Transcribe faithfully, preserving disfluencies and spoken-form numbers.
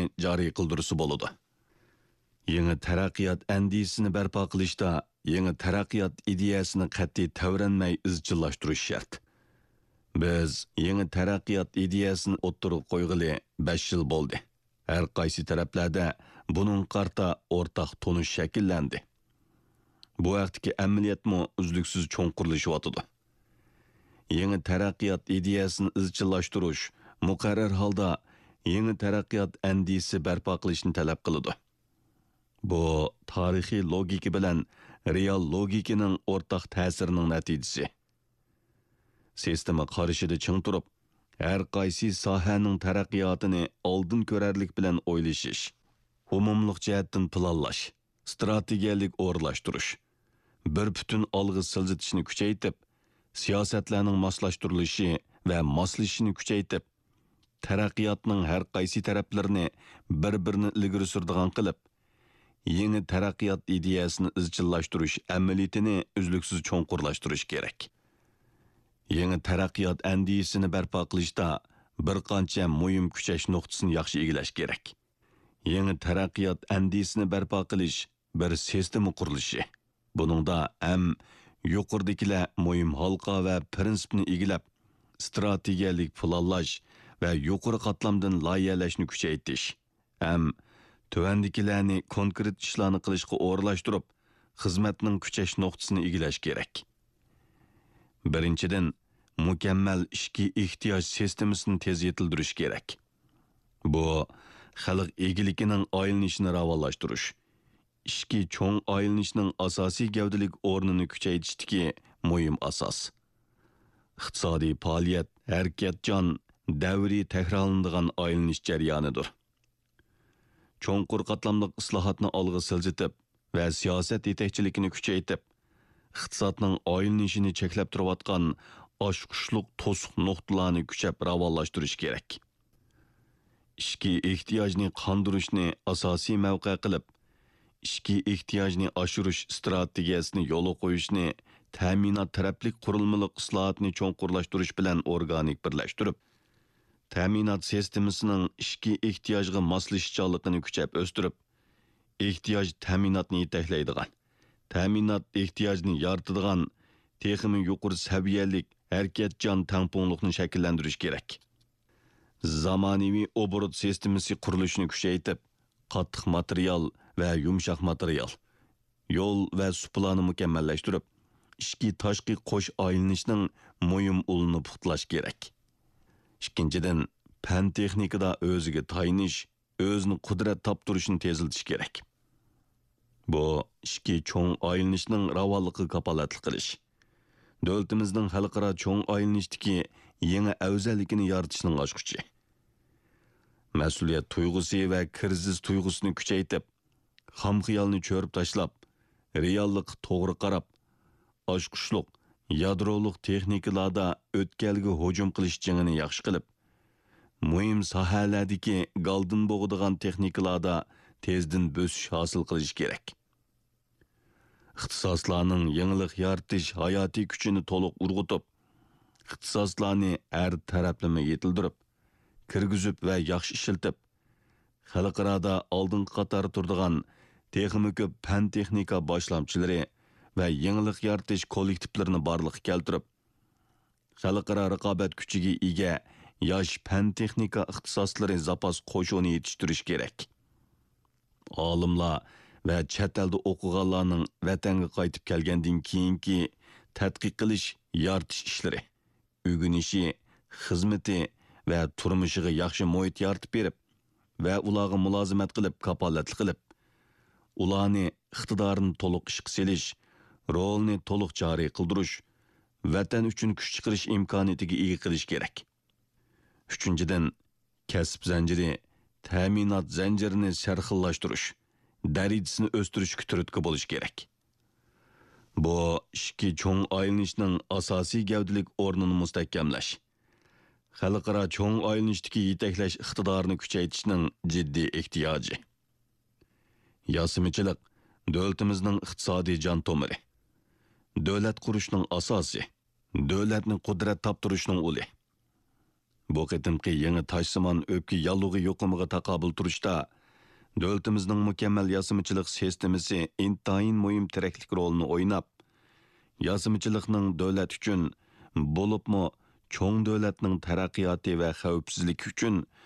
joriy qildirsa bo'ladi. Yangi taraqqiyot andisini barpo qilishda yangi taraqqiyot ideyasini qat'iy tavranmay izchillashtirish shart. Biz yangi taraqqiyot ideyasini o'ttirib qo'yg'ili besh yil bo'ldi. Har qaysi taraflarda buning qarta o'rtaq tonish shakllandi. Bu vaqtdagi amaliyotmi uzluksiz cho'nqurlashyotdi. Yangi taraqqiyot ideyasini izchillashtirish muqarrar holda yangi taraqqiyot andisi barpo qilishni talab qiladi. Bu tarixiy logika bilan real logikaning o'rtaq ta'sirining natijasi. Sistema qarshida ching turib, har qaysi sohaning taraqqiyotini oldin ko'rarlik bilan o'ylashish, umumliq jihatdan planlash, strategiyalik o'rlashtirish, bir butun olg'i siljitishni kuchaytirib, siyosatlarning moslashtirilishi va moslashishini kuchaytirib, taraqqiyotning har qaysi taraflarini bir-birini ilgari suradigan qilib, yangi taraqqiyot ideyasini izchillashtirish amaliyotini uzluksiz cho'nqurlashtirish kerak. Yangi taraqqiyot andisini barpo qilishda bir qancha muhim kuchash nuqtasini yaxshi egilash kerak. Yangi taraqqiyot andisini barpo qilish bir sistema qurilishi. Buningda ham yuqoridagilar muhim halqa va prinsipni egilab, strategiyalik planlash va yuqori qatlamdan loyihalashni kuchaytirish, ham tuvandikilarni konkret ishlarni qilishga o'rlashtirib, xizmatning kuchash nuqtasini egilash kerak. Birinchidan, mukammal ishki ehtiyoj sistemasini tez yetildirish kerak. Bu xalq egilikining aylanishini ravonlashtirish, ishki cho'ng aylanishining asosiy gavdalik o'rnini kuchaytirishdagi muhim asos. Iqtisodiy faoliyat, harakatjon, davriy takrorlanadigan aylanish jarayonidir. Cho'nqur qatlamli islohotni olg'a siljitib va siyosat yetakchiligini kuchaytirib, iqtisodning aylanishini cheklab turayotgan oshqushliq to'siq nuqtalarni kuchab ravonlashtirish kerak. Ishki ehtiyojni qondirishni asosiy mavqe qilib, ishki ehtiyojni oshirish strategiyasini yo'l qo'yishni, ta'minot taraflik qurilmali islohotni cho'nqurlashtirish bilan organik birlashtirib, ta'minot sistemasining ishki ehtiyojga moslashishchanligini kuchab o'stirib, ehtiyoj ta'minotni yetaklaydigan, ta'minot ehtiyojni yaratadigan, texmi yuqori saviyalik, harakatjon tangpungliqni shakllantirish kerak. Zamonaviy obrot sistemasi qurilishini kuchaytirib, qattiq material va yumshoq material, yo'l va suplani mukammallashtirib, ishki tashqi qo'sh aylanishning muhim ulini puxtalash kerak. Ikkinchidan, fan texnikada o'ziga tayinish, o'zini qudrat toptirishni tezlatish kerak. Bu ishki cho'ng aylanishning ravonligiga kapolatlik qilish, davlatimizning xalqaro cho'ng aylanishdagi yangi afzallikini yaratishning ochqichi. Mas'uliyat tuyg'usi va kirsiz tuyg'usini kuchaytirib, xam xiyolni cho'rib tashlab, reallik to'g'ri qarab, oshqushliq, yadroliq texnikalarda o'tkalga hujum qilish jingini yaxshi qilib, muhim sohalardagi galdin bo'g'adigan texnikalarda tezdan bo'sish hosil qilish kerak. Ixtisoslarning yangilik yaratish hayotiy kuchini to'liq urg'utib, ixtisoslarni har taraflama yetildirib, kirgizib va yaxshi ishiltib, xalqarada oldingi qator turadigan texnik ko'p fan texnika boshlamchilari va yangilik yaratish kollektivlarini barliqqa keltirib, xalqaro raqobat kuchiga ega yosh fan texnika ixtisoslari zapas qo'shini yetishtirish kerak. Olimlar va chet elda o'qiganlarning vatanga qaytib kelgandan keyingi tadqiq qilish, yaratish ishlari, o'rganishi, xizmati va turmushiga yaxshi muhit yaratib berib va ularga mulozimat qilib, kapolatlik qilib, ularni iqtidorini to'liq ishga selish, rolni to'liq joriy qildirish, vatan uchun kuch chiqarish imkoniyatiga ega qilish kerak. Uchinchidan, kasb zanjiri, ta'minot zanjirini sarxillashtirish, darajasini o'stirishga turtki bo'lish kerak. Bu ishki cho'ng aylanishning asosiy gavdalik o'rnini mustahkamlash, xalqaro cho'ng aylanishdagi yetaklash iqtidorini kuchaytirishning jiddiy ehtiyoji. Yosimichilik davlatimizning iqtisodiy jon tomiri, davlat qurishning asosi, davlatning qudrat toptirishning uli. Bu qitimqi yangi taşsimon öpki yallığı yoqimiga taqobil turishda davlatimizning mukammal yasimichilik sistemasi intayin muhim tiraklik rolini o'ynab, yasimichilikning davlat uchun bo'libmi cho'ng davlatning taraqqiyoti va xavfsizligi uchun